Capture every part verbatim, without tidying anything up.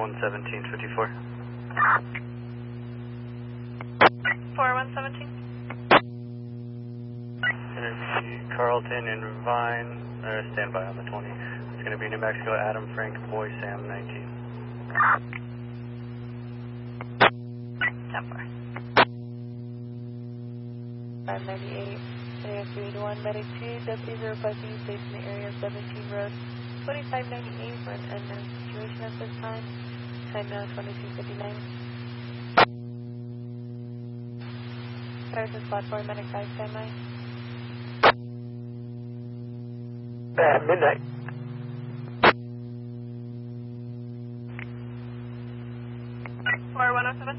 one seventeen fifty-four. four one seventeen. Energy Carlton and Vine, uh, stand by on the twenty. It's going to be New Mexico, Adam, Frank, Boy, Sam, nineteen. ten four. five ninety-eight, area three eighty-one, medic two, W zero five B, station in the area of seventeen road, twenty-five ninety-eight for an unknown situation at this time. Time now twenty-two fifty-nine. Patterson spot four, medic five, stand by. At midnight. four one oh seven.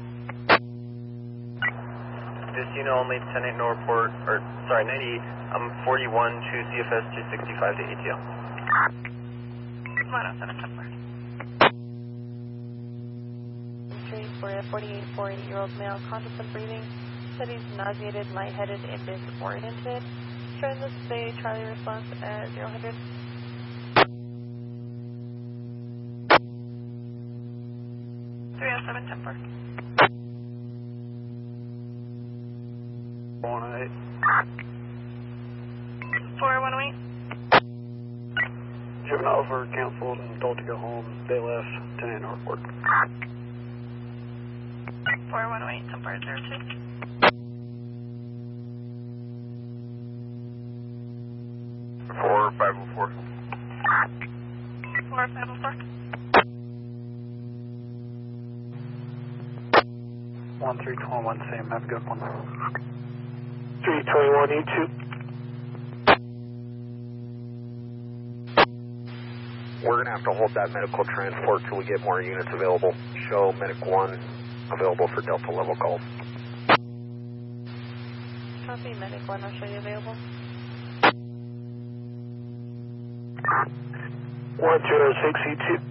Destino only, ten eight, no report, or sorry, ninety-eight, I'm forty-one, choose C F S two sixty-five to A T L. one oh seven, ten four. Street for a forty-eight, forty-eight-year-old male, conscious of breathing, said he's nauseated, lightheaded, and disoriented. Showing this is a Charlie response at zero hundred. three oh seven, ten four. one oh eight. four one oh eight. Juvenile for canceled and told to go home. They left, ten eight, no report. four one oh eight, ten four zero two. four five oh four. four five oh four. one three two one, Sam, have a good one. three twenty-one E two. We're going to have to hold that medical transport till we get more units available. Show Medic one available for Delta level call. Copy, Medic one, I'll show you available. one zero six E two.